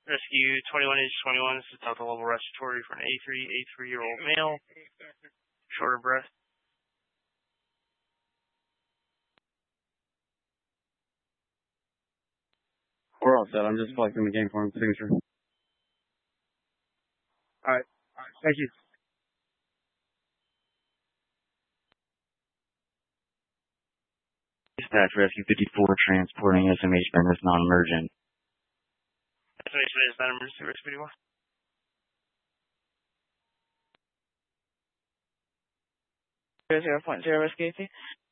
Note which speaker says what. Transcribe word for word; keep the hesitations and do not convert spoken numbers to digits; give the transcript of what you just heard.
Speaker 1: Rescue twenty-one age twenty-one. This is Delta level respiratory for an A three, A three-year-old male. Shorter breath.
Speaker 2: We're all set. I'm just collecting the game form signature. Alright. Alright. Thank you.
Speaker 3: Dispatch Rescue fifty-four transporting S M H members non-emergent.
Speaker 1: S M H is non-emergency Rescue fifty-one.
Speaker 4: zero point zero Rescue.